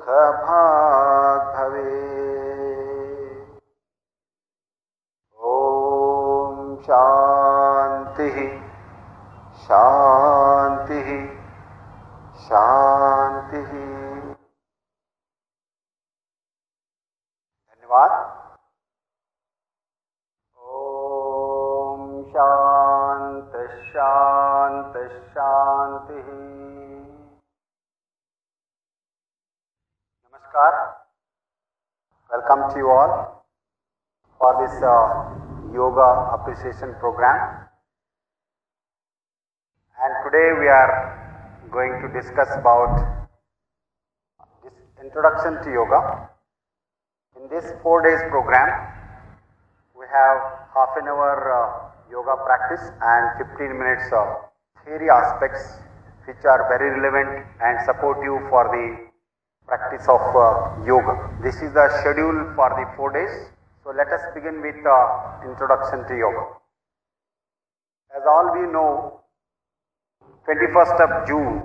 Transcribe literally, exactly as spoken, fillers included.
भाग भवेत्। ओम शांति शांति शांति। धन्यवाद। ओम शांत शांत शांति। Namaskar. Welcome to you all for this uh, yoga appreciation program. And today we are going to discuss about this introduction to yoga. In this four days program, we have half an hour uh, yoga practice and fifteen minutes of theory aspects which are very relevant and supportive for the practice of uh, yoga. This is the schedule for the four days. So let us begin with uh, introduction to yoga. As all we know, twenty-first of June